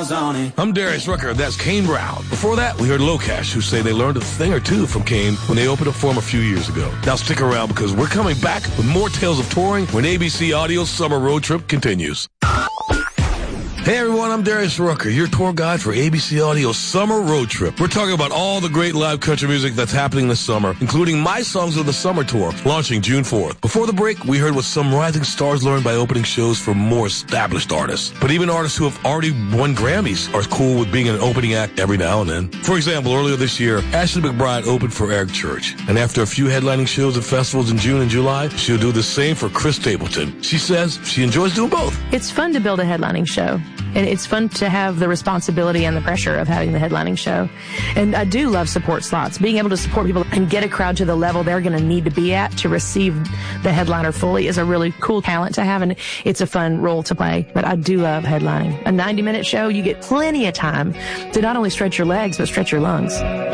miles on it. I'm Darius Rucker, that's Kane Brown. Before that, we heard Locash, who say they learned a thing or two from Kane when they opened up for him a few years ago. Now stick around because we're coming back with more tales of touring when ABC Audio's summer road trip continues. Hey everyone, I'm Darius Rucker, your tour guide for ABC Audio's summer road trip. We're talking about all the great live country music that's happening this summer, including My Songs of the Summer Tour, launching June 4th. Before the break, we heard what some rising stars learned by opening shows for more established artists. But even artists who have already won Grammys are cool with being an opening act every now and then. For example, earlier this year, Ashley McBryde opened for Eric Church. And after a few headlining shows at festivals in June and July, she'll do the same for Chris Stapleton. She says she enjoys doing both. It's fun to build a headlining show. And it's fun to have the responsibility and the pressure of having the headlining show. And I do love support slots. Being able to support people and get a crowd to the level they're going to need to be at to receive the headliner fully is a really cool talent to have, and it's a fun role to play. But I do love headlining. A 90-minute show, you get plenty of time to not only stretch your legs, but stretch your lungs.